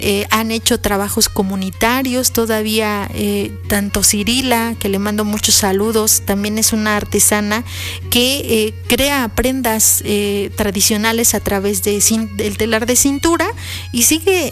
han hecho trabajos comunitarios todavía, tanto Cirila, que le mando muchos saludos, también es una artesana que crea prendas tradicionales a través del telar de cintura y sigue